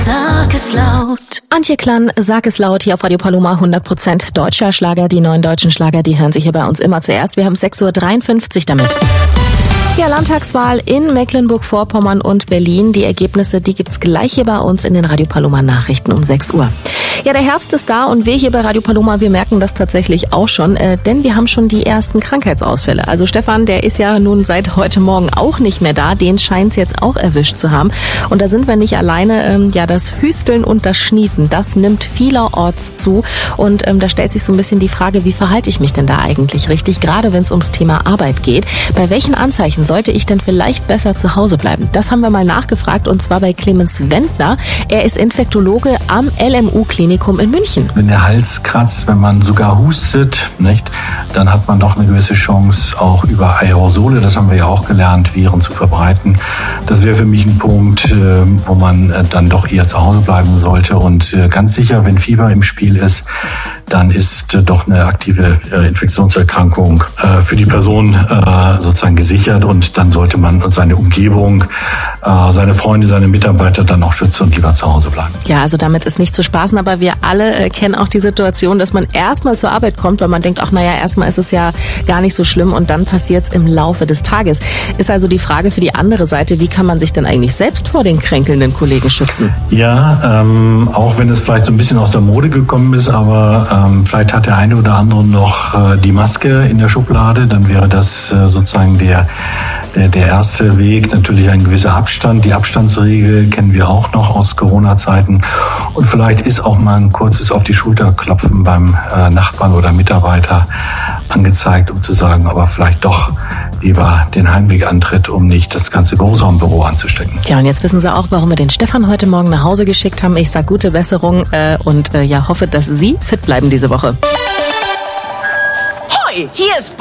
Sag es laut. Antje Klann, Sag es laut, hier auf Radio Paloma, 100% deutscher Schlager. Die neuen deutschen Schlager, die hören sich hier bei uns immer zuerst. Wir haben 6:53 Uhr damit. Ja, Landtagswahl in Mecklenburg-Vorpommern und Berlin. Die Ergebnisse, die gibt's gleich hier bei uns in den Radio Paloma Nachrichten um 6 Uhr. Ja, der Herbst ist da und wir hier bei Radio Paloma, wir merken das tatsächlich auch schon, denn wir haben schon die ersten Krankheitsausfälle. Also Stefan, der ist ja nun seit heute Morgen auch nicht mehr da, den scheint's jetzt auch erwischt zu haben. Und da sind wir nicht alleine, das Hüsteln und das Schniefen, das nimmt vielerorts zu. Und da stellt sich so ein bisschen die Frage, wie verhalte ich mich denn da eigentlich richtig, gerade wenn es ums Thema Arbeit geht. Bei welchen Anzeichen sollte ich denn vielleicht besser zu Hause bleiben? Das haben wir mal nachgefragt und zwar bei Clemens Wendner. Er ist Infektologe am LMU-Klinikum in München. Wenn der Hals kratzt, wenn man sogar hustet, nicht, dann hat man doch eine gewisse Chance, auch über Aerosole, das haben wir ja auch gelernt, Viren zu verbreiten. Das wäre für mich ein Punkt, wo man dann doch eher zu Hause bleiben sollte. Und ganz sicher, wenn Fieber im Spiel ist, dann ist doch eine aktive Infektionserkrankung für die Person sozusagen gesichert und dann sollte man seine Umgebung, seine Freunde, seine Mitarbeiter dann auch schützen und lieber zu Hause bleiben. Ja, also damit ist nicht zu spaßen, aber wir alle kennen auch die Situation, dass man erstmal zur Arbeit kommt, weil man denkt, ach naja, erstmal ist es ja gar nicht so schlimm und dann passiert's im Laufe des Tages. Ist also die Frage für die andere Seite, wie kann man sich denn eigentlich selbst vor den kränkelnden Kollegen schützen? Ja, auch wenn es vielleicht so ein bisschen aus der Mode gekommen ist, aber vielleicht hat der eine oder andere noch die Maske in der Schublade, dann wäre das sozusagen der erste Weg. Natürlich ein gewisser Abstand. Die Abstandsregel kennen wir auch noch aus Corona-Zeiten. Und vielleicht ist auch mal ein kurzes auf die Schulter klopfen beim Nachbarn oder Mitarbeiter angezeigt, um zu sagen, aber vielleicht doch lieber den Heimweg antritt, um nicht das ganze Großraumbüro anzustecken. Ja, und jetzt wissen Sie auch, warum wir den Stefan heute Morgen nach Hause geschickt haben. Ich sage gute Besserung und hoffe, dass Sie fit bleiben diese Woche. Hoi, hier ist